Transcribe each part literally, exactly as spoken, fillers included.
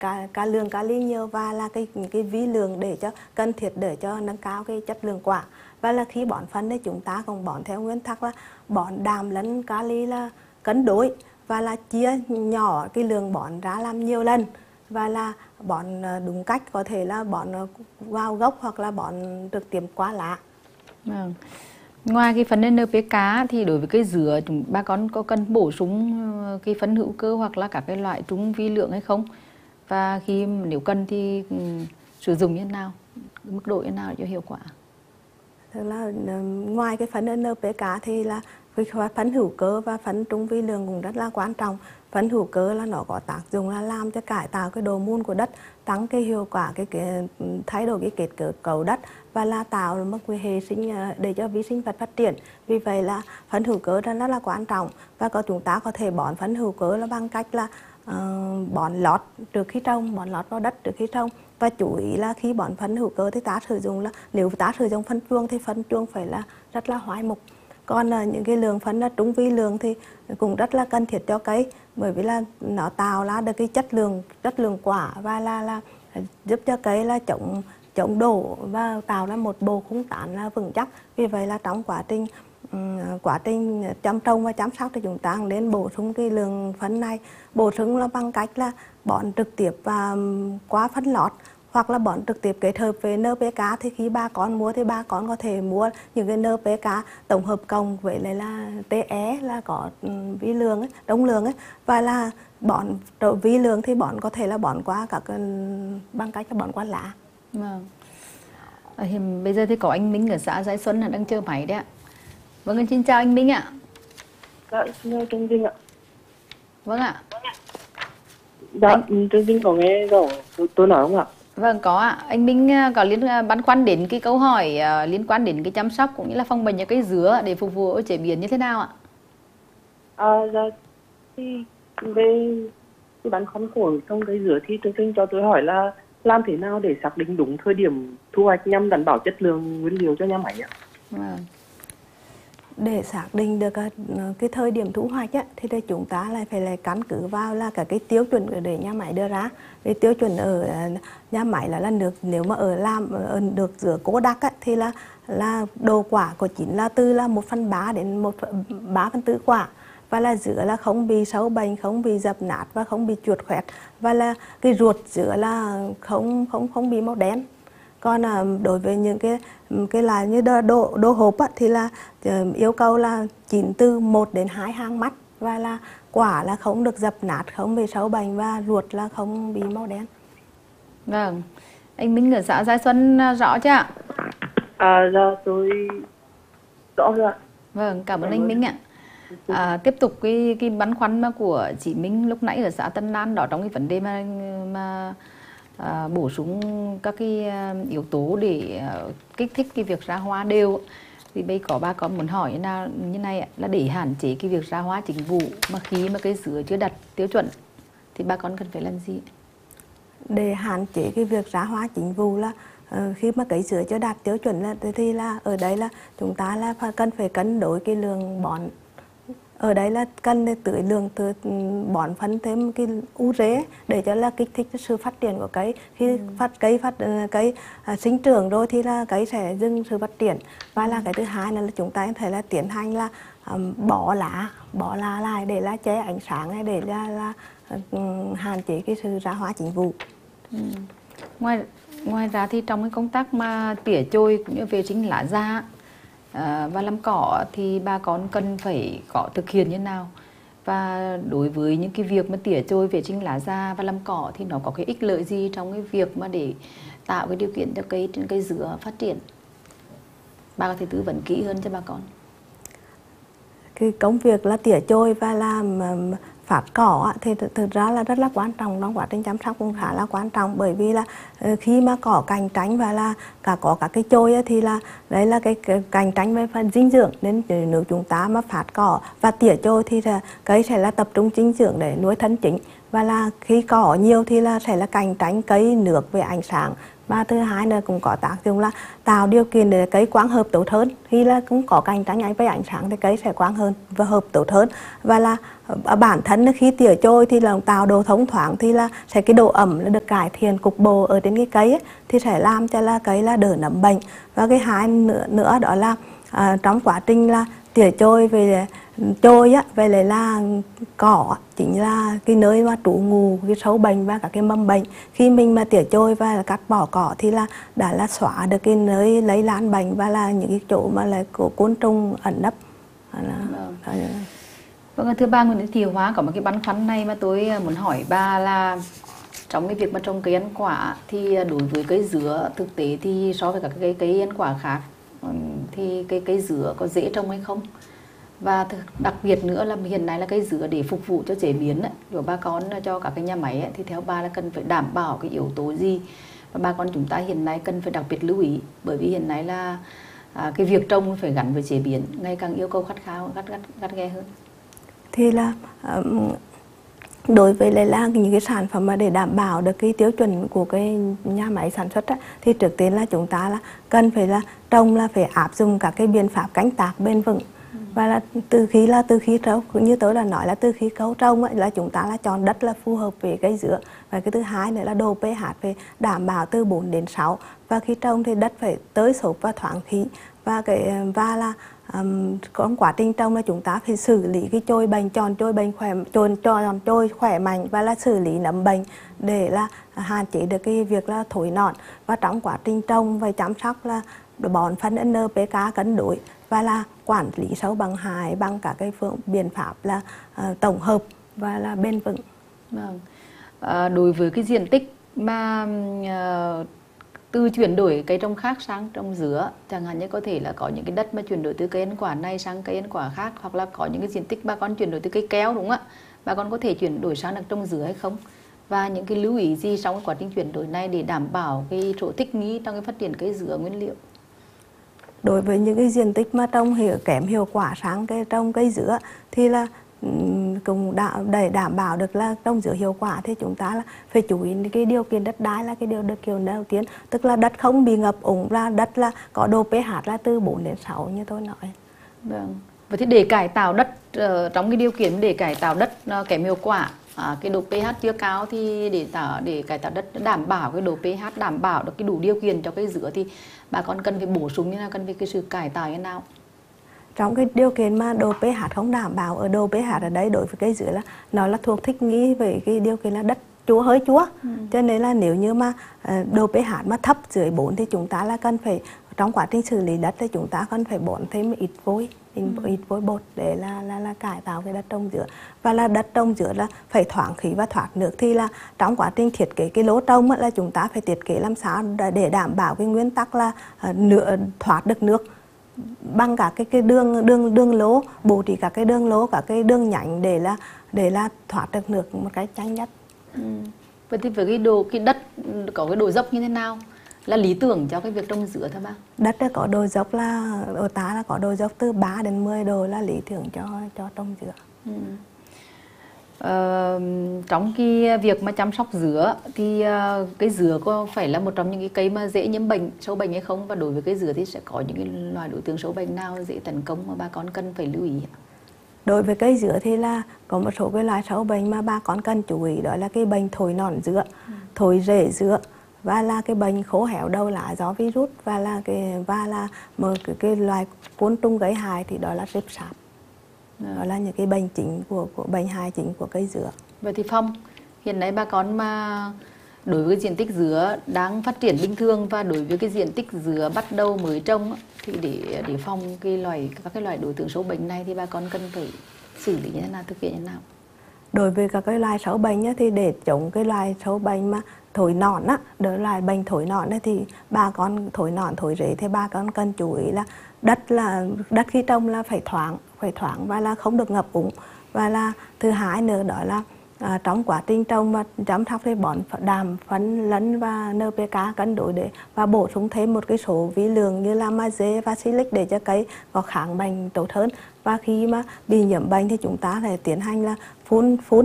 cá, cá lượng kali nhiều và là cái cái vi lượng để cho cần thiết để cho nâng cao cái chất lượng quả. Và là khi bón phân thì chúng ta còn bón theo nguyên tắc là bón đạm lẫn kali là cân đối và là chia nhỏ cái lượng bón ra làm nhiều lần và là bón đúng cách, có thể là bón vào gốc hoặc là bón trực tiếp qua lá. Vâng. Ngoài cái phân en pê ca thì đối với cây dứa chúng bà con có cần bổ sung cái phân hữu cơ hoặc là các cái loại trung vi lượng hay không? Và khi nếu cần thì um, sử dụng như thế nào, mức độ như thế nào cho hiệu quả? Tức là ngoài cái phân en pê ca thì là cái phân hữu cơ và phân trung vi lượng cũng rất là quan trọng. Phân hữu cơ là nó có tác dụng là làm cho cải tạo cái độ môn của đất, tăng cái hiệu quả cái, cái thay đổi cái kết cấu cấu đất và là tạo một cái hệ sinh để cho vi sinh vật phát triển. Vì vậy là phân hữu cơ rất là quan trọng và có chúng ta có thể bón phân hữu cơ là bằng cách là uh, bón lót trước khi trồng, bón lót vào đất trước khi trồng. Và chú ý là khi bón phân hữu cơ thì ta sử dụng là nếu ta sử dụng phân chuông thì phân chuông phải là rất là hoại mục. Còn là những cái lượng phân là trung vi lượng thì cũng rất là cần thiết cho cây, bởi vì là nó tạo ra được cái chất lượng chất lượng quả và là là giúp cho cây là chống chống đổ và tạo ra một bộ khung tán là vững chắc. Vì vậy là trong quá trình um, quá trình chăm trồng và chăm sóc thì chúng ta nên bổ sung cái lượng phân này, bổ sung là bằng cách là bón trực tiếp và um, qua phân lót hoặc là bón trực tiếp kết hợp với en pê ca. Thì khi ba con mua thì ba con có thể mua những cái en pê ca tổng hợp cộng với lại là tê e là có um, vi lượng ấy, đông lượng ấy, và là bón vi lượng thì bón có thể là bón qua các bằng cách là bón qua lá. Vâng. À, hiện bây giờ thì có anh Minh ở xã Giai Xuân là đang chờ máy đấy ạ. Vâng, xin chào anh Minh ạ. Dạ, xin chào Trương Vinh ạ. Vâng ạ. Dạ, anh... Trương Vinh có nghe rõ tôi nói không ạ? Vâng, có ạ. Anh Minh có liên băn khoăn đến cái câu hỏi uh, liên quan đến cái chăm sóc cũng như là phòng bệnh cho cây dứa để phục vụ chế biến như thế nào ạ? À, dạ, thì về cái băn khoăn của trong cây dứa thì Trương Vinh cho tôi hỏi là làm thế nào để xác định đúng thời điểm thu hoạch nhằm đảm bảo chất lượng nguyên liệu cho nhà máy ạ? Vâng. Để xác định được cái thời điểm thu hoạch á, thì chúng ta lại phải lại căn cứ vào là cả cái tiêu chuẩn để nhà máy đưa ra. Cái tiêu chuẩn ở nhà máy là là được, nếu mà ở làm ở được dứa cố đặc á, thì là là độ quả của chín là từ là một phần ba đến một ba phần tư quả, và là dứa là không bị sâu bệnh, không bị dập nát và không bị chuột khoét, và là cái ruột dứa là không không không bị màu đen. Còn à, đối với những cái cái là như đồ đồ, đồ hộp á, thì là uh, yêu cầu là chín từ một đến hai hang mắt, và là quả là không được dập nát, không bị sâu bệnh và ruột là không bị màu đen. Vâng. Anh Minh ở xã Giai Xuân rõ chưa ạ? À, dạ tôi rõ rồi ạ. Vâng, cảm ơn anh Minh ạ. À, tiếp tục cái cái băn khoăn mà của chị Minh lúc nãy ở xã Tân An đó, trong cái vấn đề mà mà à, bổ sung các cái yếu tố để à, kích thích cái việc ra hoa đều, thì bây có ba con muốn hỏi như nào như này là để hạn chế cái việc ra hoa chính vụ mà khi mà cây dứa chưa đặt tiêu chuẩn thì ba con cần phải làm gì? Để hạn chế cái việc ra hoa chính vụ là uh, khi mà cây dứa chưa đạt tiêu chuẩn là, thì là ở đây là chúng ta là phải, cần phải cân đối cái lượng bón. Ở đây là cần tưới lượng từ bón phân thêm cái u rễ để cho là kích thích sự phát triển của cây. Khi ừ. phát cây phát cây uh, sinh trưởng rồi thì là cây sẽ dừng sự phát triển. Và là cái thứ hai là chúng ta có thể là tiến hành là um, bỏ lá, bỏ lá lại để là che ánh sáng này, để là, là um, hạn chế cái sự ra hoa chính vụ. Ừ. Ngoài ngoài ra thì trong cái công tác mà tỉa chồi cũng như vệ sinh lá già À, và làm cỏ thì bà con cần phải có thực hiện như nào, và đối với những cái việc mà tỉa chồi vệ sinh lá già và làm cỏ thì nó có cái ích lợi gì trong cái việc mà để tạo cái điều kiện cho cây trên cây dứa phát triển? Bà có thể tư vấn kỹ hơn cho bà con. Cái công việc là tỉa chồi và làm phát cỏ thì thực ra là rất là quan trọng, trong quá trình chăm sóc cũng khá là quan trọng, bởi vì là khi mà cỏ cành tránh và là cả có các cái chồi thì là đấy là cái, cái cành tránh với phần dinh dưỡng, nên nếu chúng ta mà phát cỏ và tỉa chồi thì là cây sẽ là tập trung dinh dưỡng để nuôi thân chính, và là khi cỏ nhiều thì là sẽ là cành tránh cây nước về ánh sáng Và thứ hai nữa cũng có tác dụng là tạo điều kiện để cây quang hợp tốt hơn. Khi là cũng có cạnh tranh ánh với ánh sáng thì cây sẽ quang hơn và hợp tốt hơn. Và là bản thân khi tỉa trôi thì là tạo độ thông thoáng thì là sẽ cái độ ẩm là được cải thiện cục bộ ở trên cái cây ấy, thì sẽ làm cho là cây là đỡ nấm bệnh. Và cái hai nữa, nữa đó là à, trong quá trình là tỉa trôi về trôi á, về lại là cỏ chính là cái nơi mà trú ngụ cái sâu bệnh và các cái mầm bệnh. Khi mình mà tỉa trôi và cắt bỏ cỏ thì là đã là xóa được cái nơi lấy lan bệnh và là những cái chỗ mà là của côn trùng ẩn nấp. Vâng, thưa bà Nguyễn Thị Hóa, có một cái băn khoăn này mà tôi muốn hỏi bà là trong cái việc mà trồng cây ăn quả thì đối với cây dứa thực tế thì so với các cây cây ăn quả khác thì cây cây dứa có dễ trồng hay không? Và đặc biệt nữa là hiện nay là cây dứa để phục vụ cho chế biến ấy, của bà con cho các cái nhà máy ấy, thì theo bà là cần phải đảm bảo cái yếu tố gì và bà con chúng ta hiện nay cần phải đặc biệt lưu ý, bởi vì hiện nay là à, cái việc trồng phải gắn với chế biến ngày càng yêu cầu khắt khao gắt gắt gắt ghe hơn. Thì là um, đối với lại là những cái sản phẩm mà để đảm bảo được cái tiêu chuẩn của cái nhà máy sản xuất á, thì trước tiên là chúng ta là cần phải là trồng là phải áp dụng các cái biện pháp canh tác bền vững. Và là từ khi là từ khi trồng, cũng như tôi đã nói là từ khi cấu trồng ấy, là chúng ta là chọn đất là phù hợp với cây dứa. Và cái thứ hai nữa là độ pH phải đảm bảo từ bốn đến sáu. Và khi trồng thì đất phải tới xốp và thoáng khí. Và cái và là um, trong quá trình trồng là chúng ta phải xử lý cái trôi bệnh, chọn trôi bệnh khỏe, chọn chọn trôi khỏe mạnh và là xử lý nấm bệnh để là hạn chế được cái việc là thối nọn. Và trong quá trình trồng và chăm sóc là bón phân en pê ca cân đối và là quản lý sâu bằng hại bằng các cái phương biện pháp là uh, tổng hợp và là bền vững. Vâng. À, đối với cái diện tích mà uh, từ chuyển đổi cây trồng khác sang trồng dứa, chẳng hạn như có thể là có những cái đất mà chuyển đổi từ cây ăn quả này sang cây ăn quả khác, hoặc là có những cái diện tích bà con chuyển đổi từ cây kéo, đúng không ạ? Bà con có thể chuyển đổi sang được trồng dứa hay không? Và những cái lưu ý gì trong cái quá trình chuyển đổi này để đảm bảo cái chỗ thích nghi trong cái phát triển cây dứa nguyên liệu? Đối với những cái diện tích mà trồng hiệu kém hiệu quả sang cái trồng cây dứa thì là cũng đã, để đảm bảo được là trồng dứa hiệu quả thì chúng ta là phải chú ý cái điều kiện đất đai là cái điều được kiểu đầu tiên, tức là đất không bị ngập úng, là đất là có độ pH là từ bốn đến sáu như tôi nói. Vâng. Vậy thì để cải tạo đất uh, trong cái điều kiện để cải tạo đất uh, kém hiệu quả, à, cái độ pH chưa cao thì để tạo để cải tạo đất đảm bảo cái độ pH, đảm bảo được cái đủ điều kiện cho cây dứa thì bà con cần phải bổ sung như nào, cần phải cái sự cải tạo như nào? Trong cái điều kiện mà độ pH không đảm bảo, ở độ pH ở đây đối với cây dứa là nó là thuộc thích nghi với cái điều kiện là đất chúa hơi chúa. Ừ. Cho nên là nếu như mà độ pH mà thấp dưới bốn thì chúng ta là cần phải trong quá trình xử lý đất thì chúng ta cần phải bón thêm ít vôi, ít, ừ. ít vôi bột để là là là cải tạo cái đất trồng dứa. Và là đất trồng dứa là phải thoáng khí và thoát nước, thì là trong quá trình thiết kế cái lỗ trồng là chúng ta phải thiết kế làm sao để đảm bảo cái nguyên tắc là nửa thoát được nước bằng cả cái cái đường đường đường lỗ, bố trí các cái đường lỗ, các cái đường nhánh để là để là thoát được nước một cách nhanh nhất. Ừ. Vậy thì với cái độ cái đất có cái độ dốc như thế nào là lý tưởng cho cái việc trồng dứa thưa bác? Đất có độ dốc là ở ta là có độ dốc từ ba đến mười độ là lý tưởng cho cho trồng dứa. Ừ. Ờ, trong cái việc mà chăm sóc dứa thì uh, cái dứa có phải là một trong những cái cây mà dễ nhiễm bệnh, sâu bệnh hay không? Và đối với cái dứa thì sẽ có những cái loài đối tượng sâu bệnh nào dễ tấn công mà bà con cần phải lưu ý? Đối với cây dứa thì là có một số cái loài sâu bệnh mà bà con cần chú ý, đó là cái bệnh thối nòn dứa, ừ. thối rễ dứa, và là cái bệnh khô héo đầu lá do virus, và là cái và là một cái, cái loài côn trùng gây hại thì đó là rệp sáp. Đó là những cái bệnh chính của, của bệnh hại chính của cây dứa. Vậy thì Phong, hiện nay bà con mà đối với diện tích dứa đang phát triển bình thường và đối với cái diện tích dứa bắt đầu mới trồng thì để để phòng cái loài các cái loài đối tượng sâu bệnh này thì bà con cần phải xử lý như thế nào, thực hiện như thế nào? Đối với các cái loài sâu bệnh ấy, thì để chống cái loài sâu bệnh mà thối nọn á, đó là bệnh thối nọn ấy, thì bà con thối nọn thối rễ thì bà con cần chú ý là đất là đất khi trồng là phải thoáng, phải thoáng và là không được ngập úng. Và là thứ hai nữa đó là à, trong quá trình trồng và chăm sóc thì bón đạm, phân, lẫn và en pê ca cân đối để và bổ sung thêm một cái số vi lượng như là magie và silic để cho cây có kháng bệnh tốt hơn. Và khi mà bị nhiễm bệnh thì chúng ta phải tiến hành là phun phun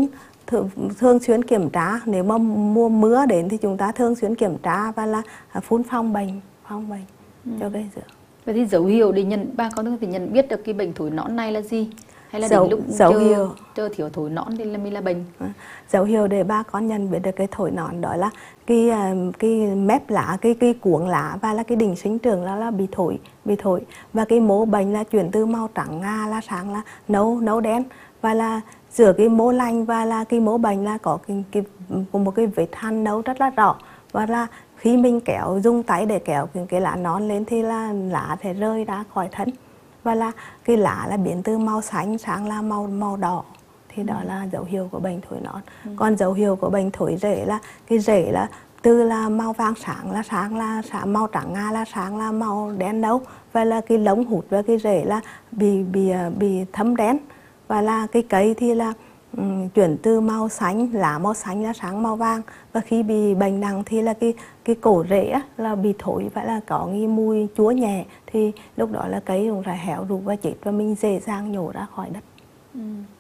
thường, thường xuyên kiểm tra. Nếu mà mùa mưa đến thì chúng ta thường xuyên kiểm tra và là phun phòng bệnh, phòng bệnh ừ. cho cây dứa. Vậy thì dấu hiệu để nhận bà con có thể nhận biết được cái bệnh thối nón này là gì? Hay là dấu, đến lúc dấu chờ, hiệu chờ thiếu thối nón thì là mình là bệnh? Dấu hiệu để bà con nhận biết được cái thối nón đó là cái cái mép lá, cái cái cuống lá và là cái đỉnh sinh trưởng là là bị thối, bị thối và cái mố bệnh là chuyển từ màu trắng ngà là sang là nâu nâu đen, và là giữa cái mố lành và là cái mố bệnh là có cái, cái một cái vết hằn nâu rất là rõ, và là khi mình kéo dùng tay để kéo cái, cái lá nón lên thì là lá sẽ rơi ra khỏi thân, và là cái lá là biến từ màu xanh sang là màu màu đỏ, thì đó là dấu hiệu của bệnh thối nón. Ừ. Còn dấu hiệu của bệnh thối rễ là cái rễ là từ là màu vàng sáng là sáng là sáng, màu trắng ngà là sáng là màu đen nâu, và là cái lông hút và cái rễ là bị bị bị thấm đen, và là cái cây thì là um, chuyển từ màu xanh, lá màu xanh là sáng màu vàng, và khi bị bệnh nặng thì là cái cái cổ rễ là bị thối và là có cái mùi chúa nhẹ, thì lúc đó là cây cũng phải héo rụng và chết và mình dễ dàng nhổ ra khỏi đất. Ừ.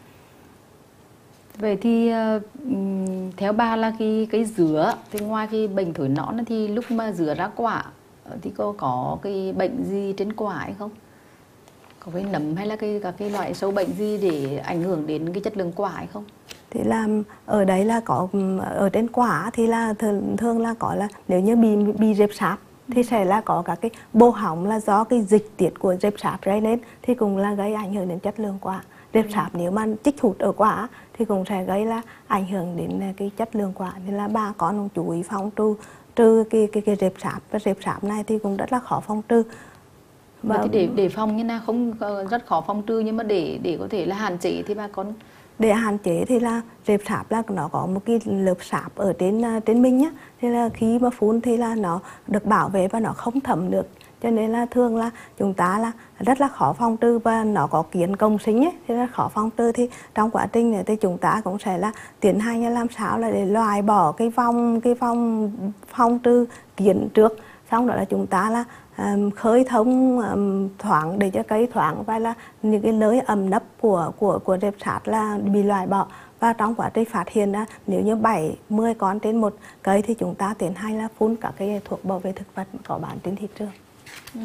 Vậy thì uh, theo bà là cái cái dứa thì ngoài cái bệnh thối nón thì lúc mà dứa ra quả thì có có cái bệnh gì trên quả hay không? Có cái nấm hay là cái các cái loại sâu bệnh gì để ảnh hưởng đến cái chất lượng quả hay không? Thì là ở đấy là có ở trên quả thì là thường, thường là có là nếu như bị bị rệp sáp thì sẽ là có các cái bô hỏng là do cái dịch tiết của rệp sáp gây lên, thì cũng là gây ảnh hưởng đến chất lượng quả. Rệp sáp nếu mà chích hụt ở quả thì cũng sẽ gây là ảnh hưởng đến cái chất lượng quả, nên là bà con cũng chú ý phòng trừ trừ cái cái cái rệp sáp, và rệp sáp này thì cũng rất là khó phòng trừ. Và thì để để phòng như nào, không rất khó phòng trừ, nhưng mà để để có thể là hạn chế thì bà con để hạn chế thì là rệp sáp là nó có một cái lớp sáp ở trên trên mình nhá, thì là khi mà phun thì là nó được bảo vệ và nó không thấm được, cho nên là thường là chúng ta là rất là khó phòng trừ, và nó có kiến cộng sinh ấy, thì là khó phòng trừ. Thì trong quá trình này thì chúng ta cũng sẽ là tiến hành làm sao là để loại bỏ cái vòng cái vòng phòng trừ kiến trước, xong đó là chúng ta là um, khơi thông um, thoáng để cho cây thoáng, và là những cái lưới ẩm nấp của của của rệp sáp là bị loại bỏ. Và trong quá trình phát hiện ra nếu như bảy mươi con trên một cây thì chúng ta tiến hành là phun các cái thuốc bảo vệ thực vật có bán trên thị trường. Ừ.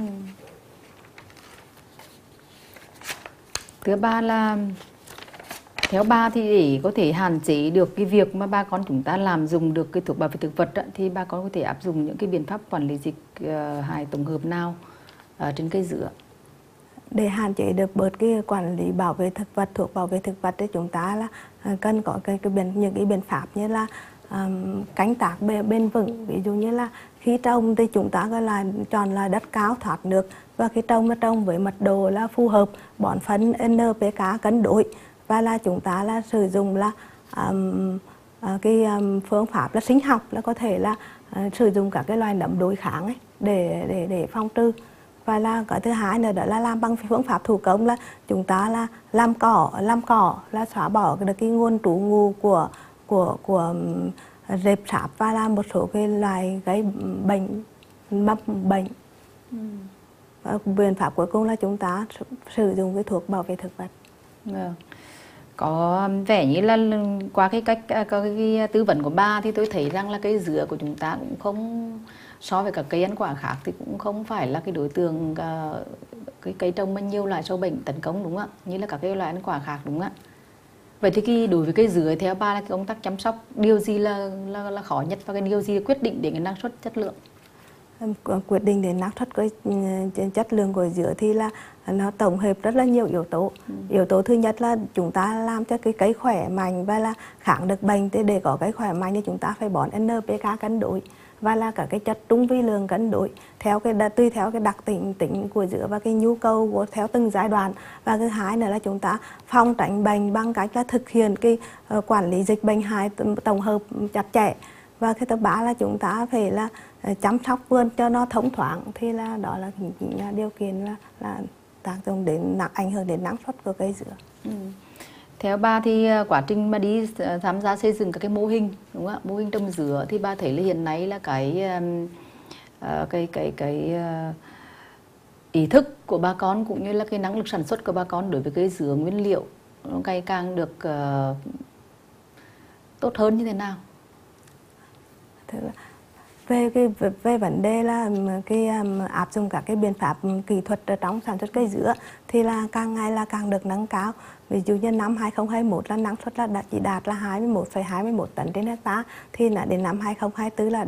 Thứ ba là theo bà thì để có thể hạn chế được cái việc mà bà con chúng ta làm dùng được cái thuốc bảo vệ thực vật đó, thì bà con có thể áp dụng những cái biện pháp quản lý dịch uh, hại tổng hợp nào uh, trên cây dứa? Để hạn chế được bớt cái quản lý bảo vệ thực vật, thuốc bảo vệ thực vật thì chúng ta là uh, cần có cái, cái biện, những cái biện pháp như là um, canh tác bền vững. Ví dụ như là khi trồng thì chúng ta gọi là chọn là đất cao thoát nước, và khi trồng là trồng với mật độ là phù hợp, bón phân en pê ca cân đối, và là chúng ta là sử dụng là um, uh, cái um, phương pháp là sinh học, là có thể là uh, sử dụng các cái loài nấm đối kháng ấy để để để phòng trừ. Và là cái thứ hai nữa đó là làm bằng phương pháp thủ công, là chúng ta là làm cỏ làm cỏ là xóa bỏ được cái nguồn trú ngụ của của của um, rệp sáp và là một số cái loài gây bệnh mầm bệnh. Ừ. Và biện pháp cuối cùng là chúng ta sử dụng cái thuốc bảo vệ thực vật. Vâng. Có vẻ như là qua cái cách cái, cái tư vấn của bà thì tôi thấy rằng là cây dứa của chúng ta cũng không, so với các cây ăn quả khác thì cũng không phải là cái đối tượng uh, cái cây trồng mà nhiều loại sâu bệnh tấn công, đúng không ạ? Như là các cái loại ăn quả khác, đúng không ạ? Vậy thì cái đối với cây dứa theo bà là cái công tác chăm sóc điều gì là là, là khó nhất, và cái điều gì quyết định đến cái năng suất chất lượng? Quyết định đến năng suất cái chất lượng của dứa thì là nó tổng hợp rất là nhiều yếu tố. Ừ. Yếu tố thứ nhất là chúng ta làm cho cái cây khỏe mạnh và là kháng được bệnh. Thì để có cây khỏe mạnh thì chúng ta phải bón en pê ca cân đối, và là cả cái chất trung vi lượng cân đối theo cái tùy theo cái đặc tính tính của dứa và cái nhu cầu của theo từng giai đoạn. Và thứ hai nữa là chúng ta phòng tránh bệnh bằng cách là thực hiện cái uh, quản lý dịch bệnh hại tổng hợp chặt chẽ. Và cái thứ ba là chúng ta phải là chăm sóc vườn cho nó thông thoáng, thì là đó là, là điều kiện là, là tác dụng đến ảnh hưởng đến năng suất của cây dứa. Ừ. Theo bà thì quá trình mà đi tham gia xây dựng các cái mô hình, đúng không ạ? Mô hình trồng dứa thì bà thấy là hiện nay là cái uh, cái cái cái uh, ý thức của bà con cũng như là cái năng lực sản xuất của bà con đối với cây dứa nguyên liệu nó ngày càng được uh, tốt hơn như thế nào? Thế là về cái về, về vấn đề là cái um, áp dụng các cái biện pháp kỹ thuật ở trong sản xuất cây dứa thì là càng ngày là càng được nâng cao. Ví dụ như năm hai không hai mốt là năng suất là đã chỉ đạt là hai mươi mốt phẩy hai mươi mốt tấn trên hectare, thì là đến năm hai không hai tư là